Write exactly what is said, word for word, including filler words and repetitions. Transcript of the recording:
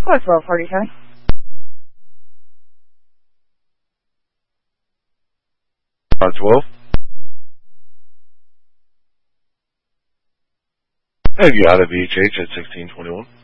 Clarksville, Hardy County. Uh, twelve. And you out of E H H at sixteen twenty-one.